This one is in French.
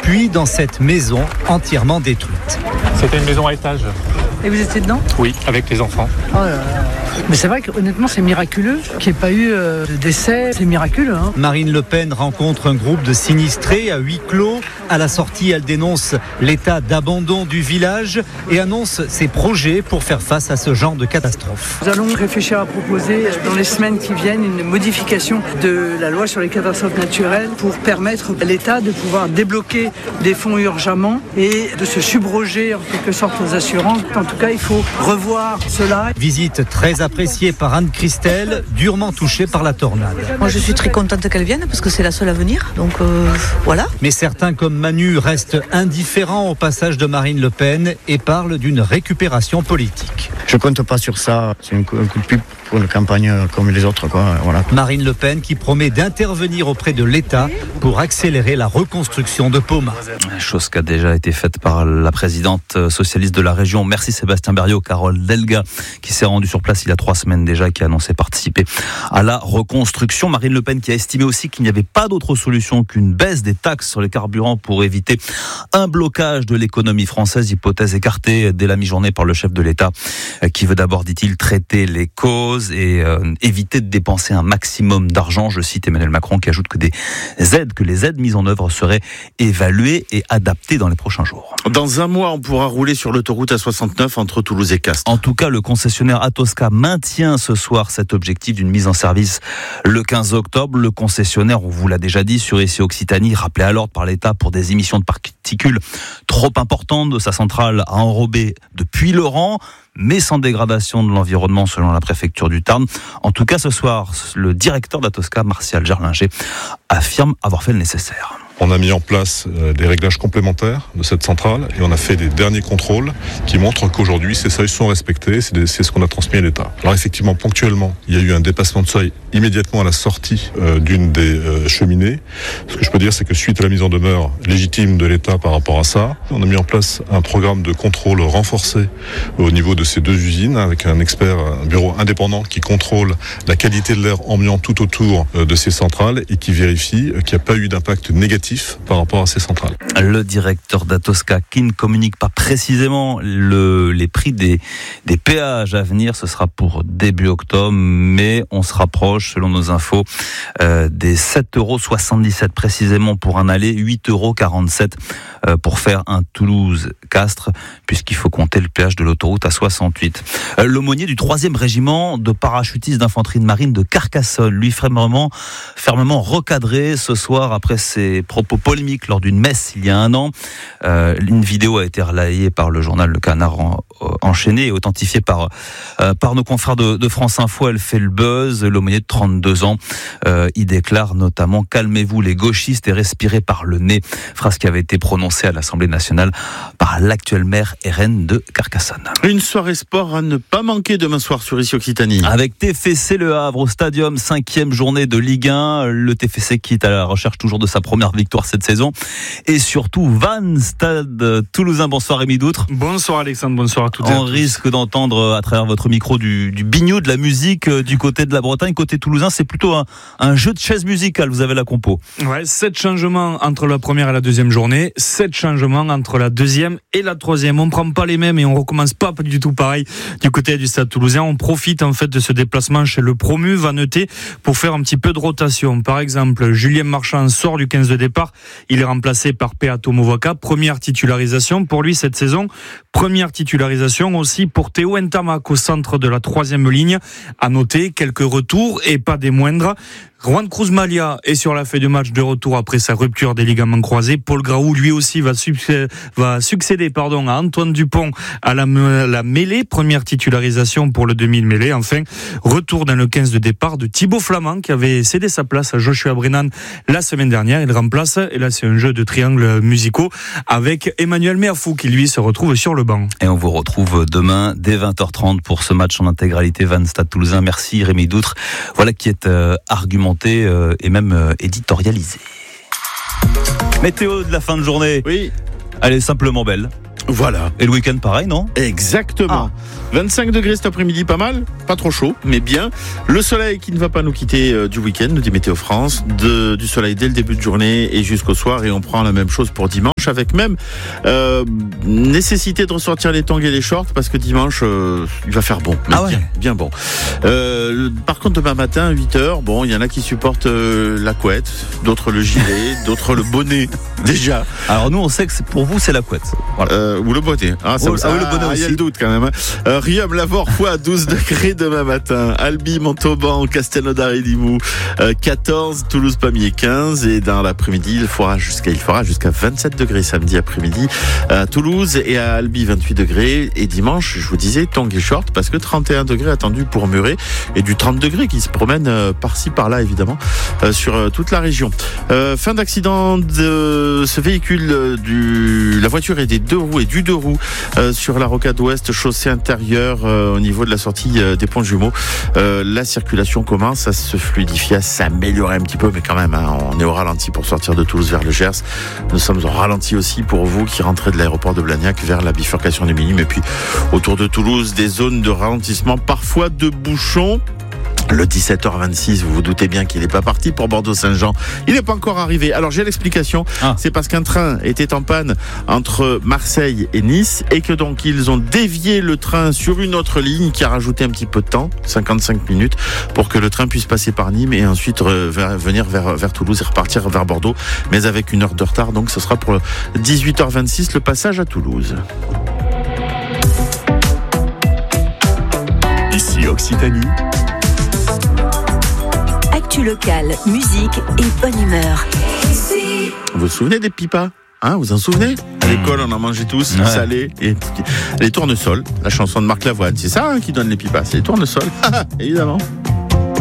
puis dans cette maison entièrement détruite. C'était une maison à étage. Et vous étiez dedans ? Oui, avec les enfants. Oh là là. Mais c'est vrai qu'honnêtement, c'est miraculeux qu'il n'y ait pas eu de décès. C'est miraculeux. Marine Le Pen rencontre un groupe de sinistrés à huis clos. À la sortie, elle dénonce l'état d'abandon du village et annonce ses projets pour faire face à ce genre de catastrophe. Nous allons réfléchir à proposer dans les semaines qui viennent une modification de la loi sur les catastrophes naturelles pour permettre à l'État de pouvoir débloquer des fonds urgemment et de se subroger en quelque sorte aux assurances. En tout cas, il faut revoir cela. Visite très appréciée par Anne Christelle, durement touchée par la tornade. Moi, je suis très contente qu'elle vienne parce que c'est la seule à venir. Donc voilà. Mais certains, comme Manu, restent indifférents au passage de Marine Le Pen et parlent d'une récupération politique. Je compte pas sur ça. C'est un coup de pub pour une campagne comme les autres, quoi. Voilà. Marine Le Pen qui promet d'intervenir auprès de l'État pour accélérer la reconstruction de Poma. Chose qui a déjà été faite par la présidente socialiste de la région. Merci Sébastien Berriot, Carole Delga, qui s'est rendue sur place il y a 3 semaines déjà, qui a annoncé participer à la reconstruction. Marine Le Pen qui a estimé aussi qu'il n'y avait pas d'autre solution qu'une baisse des taxes sur les carburants pour éviter un blocage de l'économie française. Hypothèse écartée dès la mi-journée par le chef de l'État, qui veut d'abord, dit-il, traiter les causes et éviter de dépenser un maximum d'argent. Je cite Emmanuel Macron qui ajoute que les aides mises en œuvre seraient évaluées et adaptées dans les prochains jours. Dans un mois, on pourra rouler sur l'autoroute A69 entre Toulouse et Castres. En tout cas, le concessionnaire Atosca maintient ce soir cet objectif d'une mise en service le 15 octobre. Le concessionnaire, on vous l'a déjà dit, sur ici Occitanie, rappelé à l'ordre par l'État pour des émissions de particules trop importantes de sa centrale à enrober depuis Laurent, mais sans dégradation de l'environnement selon la préfecture du Tarn. En tout cas, ce soir, le directeur d'Atosca, Martial Gerlinger, affirme avoir fait le nécessaire. On a mis en place des réglages complémentaires de cette centrale et on a fait des derniers contrôles qui montrent qu'aujourd'hui ces seuils sont respectés, c'est ce qu'on a transmis à l'État. Alors effectivement, ponctuellement, il y a eu un dépassement de seuil immédiatement à la sortie d'une des cheminées. Ce que je peux dire, c'est que suite à la mise en demeure légitime de l'État par rapport à ça, on a mis en place un programme de contrôle renforcé au niveau de ces 2 usines avec un expert, un bureau indépendant qui contrôle la qualité de l'air ambiant tout autour de ces centrales et qui vérifie qu'il n'y a pas eu d'impact négatif par rapport à ces centrales. Le directeur d'Atosca qui ne communique pas précisément les prix des péages à venir, ce sera pour début octobre, mais on se rapproche selon nos infos des 7,77 € précisément pour un aller, 8,47 € pour faire un Toulouse-Castres, puisqu'il faut compter le péage de l'autoroute A68. L'aumônier du 3e régiment de parachutistes d'infanterie de marine de Carcassonne, lui fermement recadré ce soir après ses propos polémiques lors d'une messe il y a 1 an. Une vidéo a été relayée par le journal Le Canard enchaîné et authentifiée par nos confrères de France Info. Elle fait le buzz. L'aumônier de 32 ans, il déclare notamment « Calmez-vous les gauchistes et respirez par le nez », phrase qui avait été prononcée à l'Assemblée nationale par l'actuel maire RN de Carcassonne. Une soirée sport à ne pas manquer demain soir sur ici Occitanie. Avec TFC Le Havre au Stadium, 5e journée de Ligue 1. Le TFC qui est à la recherche toujours de sa première victoire cette saison. Et surtout, Vannes, Stade Toulousain. Bonsoir Rémi Doutre. Bonsoir Alexandre, bonsoir à toutes et à tous. On risque d'entendre à travers votre micro du biniou, de la musique du côté de la Bretagne. Côté toulousain, c'est plutôt un jeu de chaises musicales. Vous avez la compo. Ouais, 7 changements entre la première et la deuxième journée. 7 changements entre la deuxième et la troisième. On prend pas les mêmes et on recommence pas du tout pareil du côté du Stade Toulousain. On profite en fait de ce déplacement chez le promu Vannetais pour faire un petit peu de rotation. Par exemple, Julien Marchand sort du 15 de départ. Il est remplacé par Peato Movoka. Première titularisation pour lui cette saison. Première titularisation aussi pour Théo Ntamak au centre de la 3e ligne. À noter quelques retours et pas des moindres. Juan Cruz Malia est sur la feuille de match de retour après sa rupture des ligaments croisés. Paul Graou, lui aussi, va succéder à Antoine Dupont à la mêlée. Première titularisation pour le demi-mêlée. Enfin, retour dans le 15 de départ de Thibaut Flamand qui avait cédé sa place à Joshua Brennan la semaine dernière. Il remplace, et là c'est un jeu de triangles musicaux, avec Emmanuel Meafou qui lui se retrouve sur le banc. Et on vous retrouve demain dès 20h30 pour ce match en intégralité Vannes Stade Toulousain. Merci Rémi Doutre. Voilà qui est argumenté et même éditorialisé. Météo de la fin de journée. Oui. Elle est simplement belle. Voilà. Et le week-end, pareil, non? Exactement. 25 degrés cet après-midi, pas mal, pas trop chaud, mais bien. Le soleil qui ne va pas nous quitter du week-end, nous dit Météo France, du soleil dès le début de journée et jusqu'au soir. Et on prend la même chose pour dimanche, avec même nécessité de ressortir les tongs et les shorts, parce que dimanche, il va faire bon. Mais bien bon. Par contre, demain matin, 8h, bon, il y en a qui supportent la couette, d'autres le gilet, d'autres le bonnet, déjà. Alors nous, on sait que pour vous, c'est la couette. Voilà. Ou le bonnet. Oui, le bonnet aussi. Il y a le doute quand même. Riom, Lavore, Foix, 12 degrés demain matin. Albi, Montauban, Castelnaudary, Limoux, 14, Toulouse, Pamiers, 15. Et dans l'après-midi, il fera jusqu'à 27 degrés samedi après-midi à Toulouse et à Albi, 28 degrés. Et dimanche, je vous disais, tongs et short, parce que 31 degrés attendus pour Muret et du 30 degrés qui se promène par-ci, par-là, évidemment, sur toute la région. Fin d'accident de ce véhicule, la voiture est des deux roues et du deux roues sur la rocade ouest, chaussée intérieure au niveau de la sortie des ponts jumeaux. La circulation commence à se fluidifier, à s'améliorer un petit peu, mais quand même, on est au ralenti pour sortir de Toulouse vers le Gers. Nous sommes au ralenti aussi pour vous qui rentrez de l'aéroport de Blagnac vers la bifurcation des Minimes. Et puis autour de Toulouse, des zones de ralentissement, parfois de bouchons. Le 17h26, vous vous doutez bien qu'il n'est pas parti pour Bordeaux-Saint-Jean. Il n'est pas encore arrivé. Alors j'ai l'explication. C'est parce qu'un train était en panne entre Marseille et Nice et que donc ils ont dévié le train sur une autre ligne qui a rajouté un petit peu de temps, 55 minutes, pour que le train puisse passer par Nîmes et ensuite venir vers Toulouse et repartir vers Bordeaux, mais avec une heure de retard. Donc ce sera pour 18h26 le passage à Toulouse. Ici Occitanie. Actu locale, musique et bonne humeur. Vous vous souvenez des pipas ? Vous en souvenez ? À l'école, on en mangeait tous, salés. Et les tournesols, la chanson de Marc Lavoine. C'est ça qui donne les pipas, c'est les tournesols, évidemment.